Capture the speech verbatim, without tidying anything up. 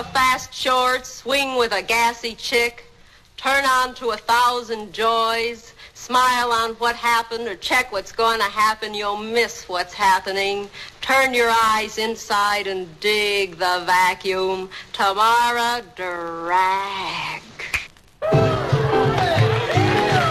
a fast short, swing with a gassy chick, turn on to a thousand joys, smile on what happened or check what's going to happen, you'll miss what's happening. Turn your eyes inside and dig the vacuum. Tamara Drag.